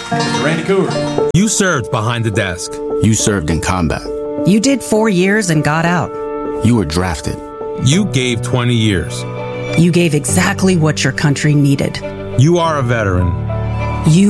Mr. Randy Cougar. You served behind the desk. You served in combat. You did 4 years and got out. You were drafted. You gave 20 years. You gave exactly what your country needed. You are a veteran.